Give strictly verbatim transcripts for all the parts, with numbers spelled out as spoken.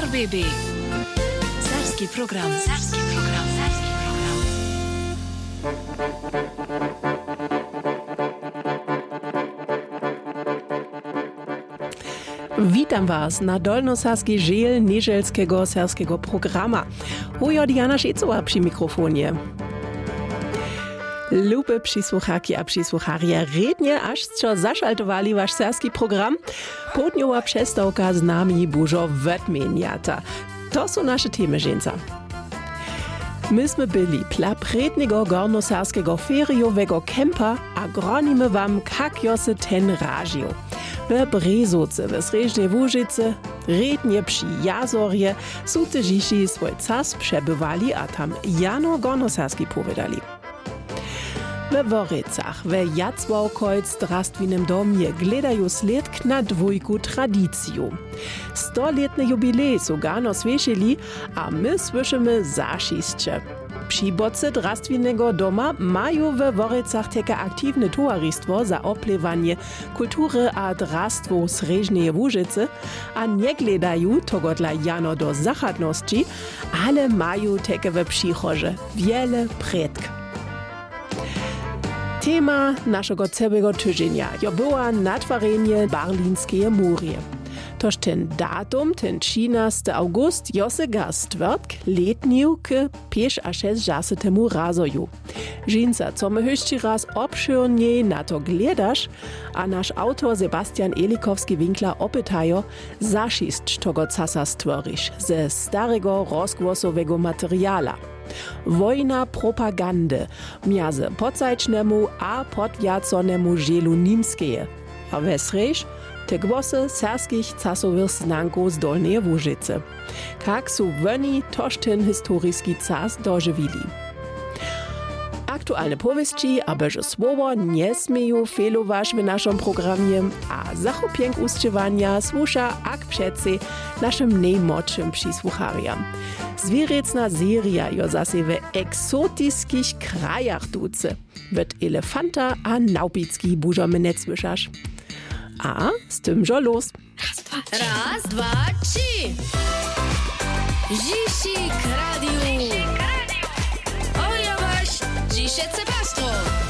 R B B. Serbski program. Serbski program. Serbski program. Witam Was na dolnosaskiej żel niedzielskiego serbskiego programa. Hujo Diana Szecova przy mikrofonie. Lube przysłuchaki a przysłucharia, rednie aż co zaszaltowali wasz serbski program. Południowa przestawka z nami dużo wetmieniata. To są nasze temy żeńca. Myśmy byli dla predniego gornoserskiego feriowego kempa a gronimy wam, kak jo se ten ražił. W Brezoce, w Srežnej Łużyce, rednie przy Jazorje, są te dziś swój czas przebywali, a tam jano gornoserski powiedzieli. We Worycach, we Jacławkojc drastwinem domie gledają sled na dwójku tradyciju. Stoletny jubilej są gano słyszeli, a my słyszymy zašišće. Przy boce drastwinego doma mają we Worycach takie aktywne towarystwo za oplewanie kultury a drastwo Srežnej Łużycy, a nie gledają tego dla jano do zachadności, ale mają takie we przychorze wiele predk. Tema naszego całego tydzienia jo była natwarenie Berlinskie murie. Toż ten datum, ten trzynasty august, jo se gastwerk letniu k pięć a sześć żasy temu razoju. Żinca, co my jeszcze raz obszyrniej na to gledasz, a nasz autor Sebastian Elikowski-Winkler opytajo, zašišć tego casa stworisz ze starego rozgłosowego materiala. Wojna propagandy między podzajcznemu a podwiaconemu żelu nimskeje. A we Srež te głosy serskich casowych znanków z Dolnej Łużycy. Kak su woni toż ten historyjski cas dożywili. Aktualne powieści, aber że słowo nie smieją failować w naszym programie, a zachopienk ustrzywania słusza ak przece naszym najmłodszym przysłuchariam. Zwierecna seria jo zase w eksotyskich krajach duce. Wird Elefanta a Naupicki bużomy nie słyszasz. A z tym jo los. Raz, dwa, trzy. Zisik Radio. Oja wasz, dzisie Sebastro.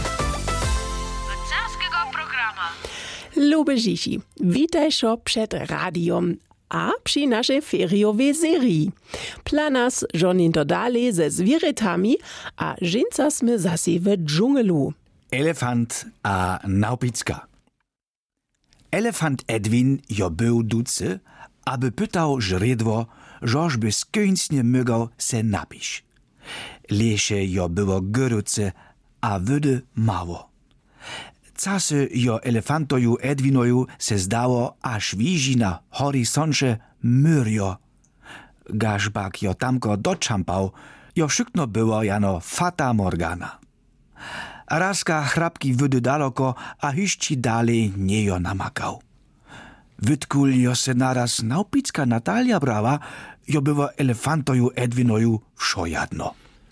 Od carskiego programa. Lube Zisi, witaj szo przed radiom. A przy naszej feriowej serii. Planas żoninto dalej ze zwierzętami, a żeńca sme zase w dżungelu. Elefant a Naupicka. Elefant Edwin jo był ducy, aby pytał żredwo, żoż by skończnie mogał se napić. Lesie jo było goruce, a wody mało. Casy jo elefantoju Edwinoju se zdało, aż widzi na horyzoncie myrjo. Gażbak jo tamko doczampał, jo wszykno było jano fata morgana. Razka chrapki wody daleko, a hyszci dalej nie jo namakał. Wytkul jo se naraz Naupicka Natalia brała, jo było elefantoju Edwinoju wszojadno.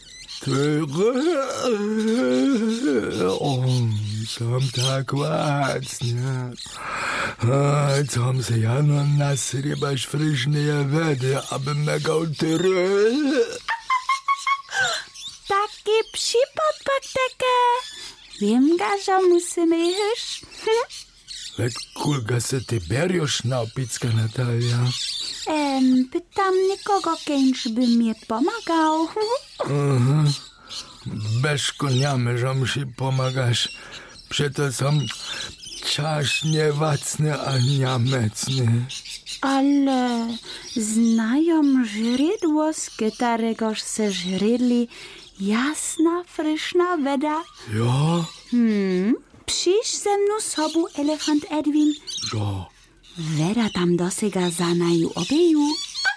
O, som tak łacnie. Som se jano nasrybasz fryżnej wody, aby megał tyry. Taki przypadek takie. Wiem, że musimy iść. Lek kulga se ty beriesz, Naupicka Natalia? Em, pytam nikogo, kiedyś by mi pomagał. Aha. Bez konia myżom się pomagasz. Przeto są czas niewacny, a niamecny. Ale znają źródło, z którego se źródli jasna, fryszna woda. Ja? Hmm, przyjdź ze mną sobu, elefant Edwin. Ja. Woda tam dosiga zanaju obieju.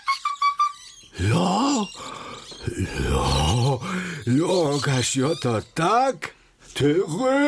Ja? Ja, ja, Kasio, to tak? Tyry!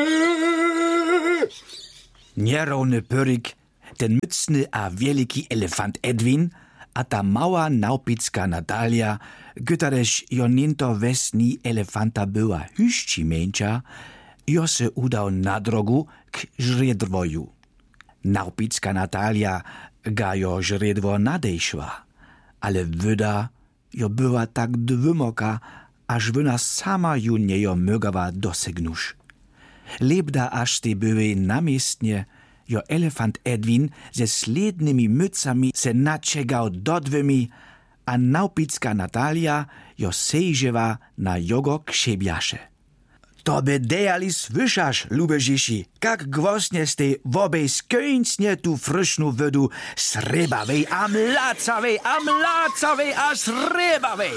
Nierowny pyryk, ten mycny a wielki elefant Edwin, a ta mała Naupicka Natalia, gytareś jo ninto wesni elefanta była hyszci męcza, jo se udał na drogu k żredwoju. Naupicka Natalia ga jo żredwo nadejszła, ale wyda jo była tak dwymoka, aż wyna sama ju nie jo mögała dosegnusz. Lebda aż te były namiestnie, jo elefant Edwin ze slednymi mycami se naczegał dodwymi, a Naupicka Natalia jo sejrzewa na jogo krzebiasze. To by dejali słyszasz, lubežiši, jak gwosnie z tej wobej skończnie tu frysznu wodu srebawej, a mlacawej, a mlacawej, a srebawej.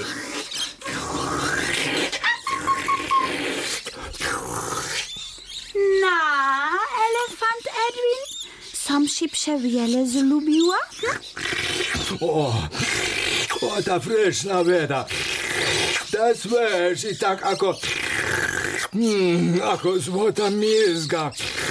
Na, elefant Edwin, som si przewiele zlubiła? O, o, ta fryszna woda. Ta słysz i tak ako... Mm, ako złota miezga.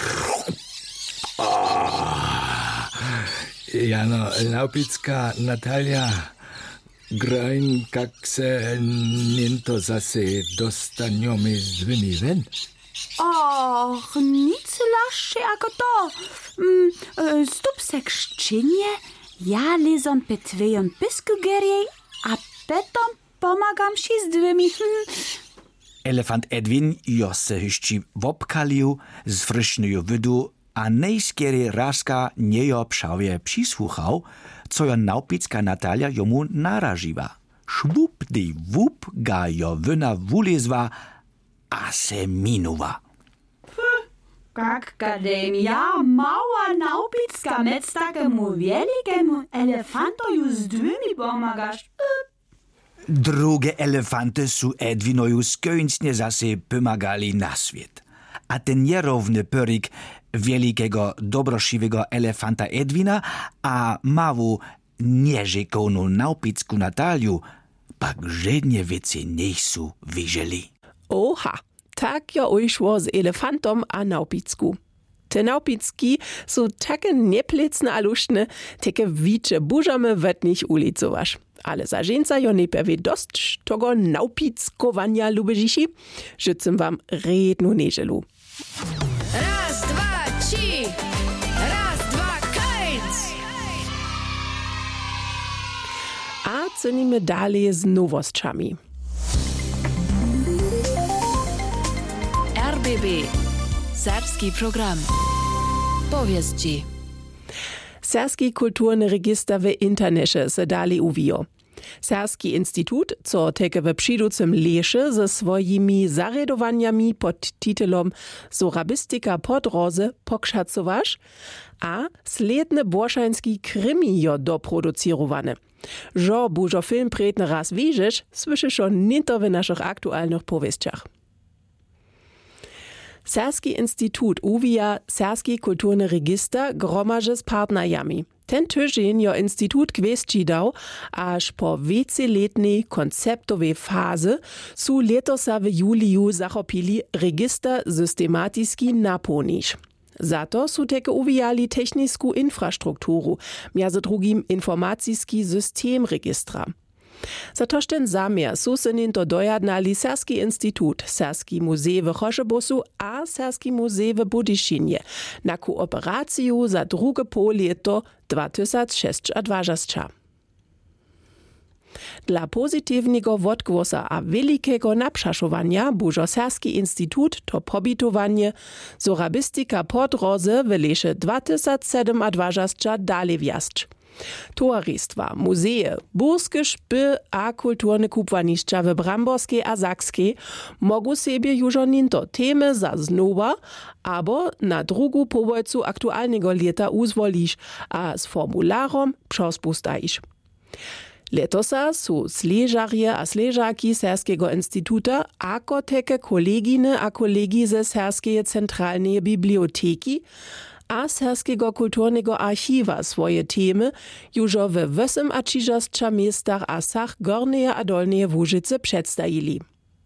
Ah. Jano, Naupicka Natalia, grań, jak se niento zase dostaniemy z wymi wen? Och, nic laszczy jako to. Mm, e, stup se krzczynie, ja lizon pe twoją pysku gerjej, a petom pomagam si z dwymi. Hm. Elefant Edwin jo se hyšči wopkalił z fryszneju wydu, a nejskiery razka nie jo pšawie přisłuchał, co jo Naupicka Natalia jomu naraživa. Švup dej wup ga jo wyna wulezwa, a se minuwa. Jak kadem ja, mała Naupicka mec takemu wielkiemu elefantoju z dwymi pomagasz. Drugie elefanty su Edwinoju skończnie zase pomagali na świat. A ten nierówny pyrik wielkiego, dobrosiwego elefanta Edwina a mału, nierzekowną Naupicku Nataliu pak żadnie wiece nie su wyżeli. Oha, tak jo ujszło z elefantom a Naupicku. Te Naupicki su takie nieplecne a luštne, takie wicze bużamy wetnich ulicowasz. Ale za ženca jo nejprve dost togo naupickowania lubežiši, že sem wam rednu neželu. Raz, dwa, trzy. Raz, dwa, kajc. A cynimy dalej z nowosťami. R B B. Serbski program. Powieści. Serski kulturny register w internecie se dali uwijo. Serski Institut, co teke w przyducym lesze ze swoimi zaredowaniami pod titulom Sorabistika podroze pokszacowasz, a sledne borszański krymi jo doproducirowane. Żo bużo film predny raz widzisz, słyszysz o ninto w naszych aktualnych powieściach. Serski Institut uwija Serski kulturny register gromaže z partnerjami. Ten tydzień jo Institut kwestii dał, aż po wieceletnej konceptowej fazy su letosa w juliju zachopili register systematiski napełnić. Za to su teke uwijali technisku infrastrukturu, między drugim informacijski system registra. Za toż ten zamiar su se ninto dojadnali Serski Institut, Serski muzej w Choszebusu a Serski muzej w Budyšinie na kooperaciju za druge półleto dwa tysiące dwadzieścia. Dla pozytywnego odgłosa a wielkiego naprzaszowania bużo Serski Institut to pobitowanie Sorabistika podroze w lesie dwa tysiące dwadzieścia dalej wjazd. Towaristwa, muzeje, burskie szpy a kulturne kupwaniszcza w Bramborskiej a Sakskiej mogą sobie już ninto temy za znowa, abo na drugu powojcu aktualnego leta uzwolisz, a z formularom przospustajisz. Letosa su sležarje a sležaki Serskiego Instituta ako teke kolegine a kolegi ze Serskeje centralnej biblioteki a Serskiego kulturnego archiwa swoje temy już w wysym a trzydziestach miastach a sach Gorneje a Dolneje Łużyce przedstawili.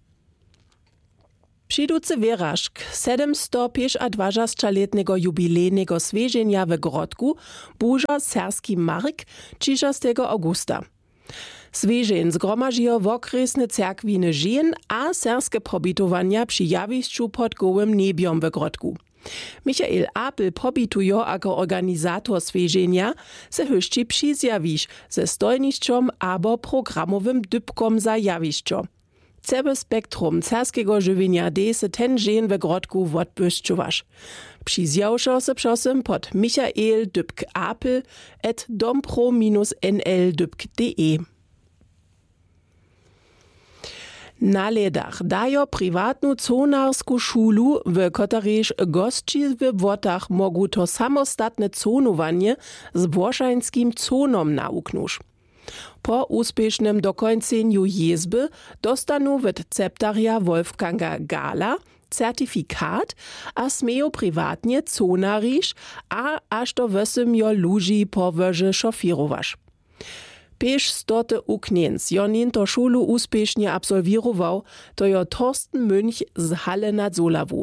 Přiducy werażk siedemsto dwadzieścioletniego jubilejnego swieżenia w Grodku buża Serski Mark trzydziestego augusta. Swieżeń zgromažijo wokresne cerkwine žen a serskie probitowania przy jawiszczu pod gołym niebiom w Grodku. Michael Apel pobitujo jako organizator swieżenia se höszczy przyzjawisz ze stojniszczom abo programowym dybkom za jawiszczo. Cebe spektrum carskiego żywienia de se ten żen we grodku wodbysczowasz. Przyzjawszo se przosem pod Michael Dybk Apel et dompro n l dybk kropka d e. Na ledach dajo prywatnu conarsku szulu, w kotarež gostči w wotach mogu to samostatne conowanie z włoszańskim conom nauknusz. Po uspiesznym dokończeniu jezby dostanu wet ceptaria Wolfganga Gala certifikat a smieją prywatnie conarisz a aż do wesymjo ludzi po wöże szofirowasz. Pěš stoty uknienc, jonin to szulu uspiesznie absolwirował, to jo Torsten Münch z Halle nad Solawu.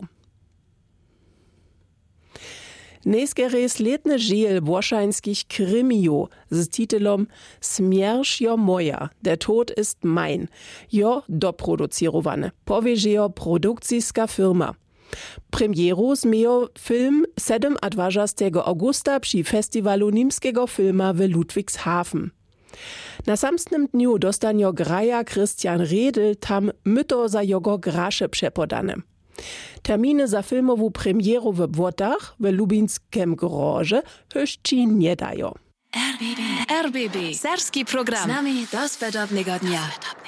Neskeres letny żel włoszańskich krimijo z titelom Smierć jo moja, der Tod ist mein, jo doproducirowane, powieże jo produkcyjska firma. Premieru zmiejo film dwudziestego augusta przy festiwalu niemskiego filma w Ludwigshafen. Na samstnym dniu dostanio graja Christian Redl tam myto za jego grasze przepodane. Terminy za filmową premieru w Włotach w lubinskim groże höszczy nie dają. R B B. R B B. Serski program. Z nami do zbędnego dnia.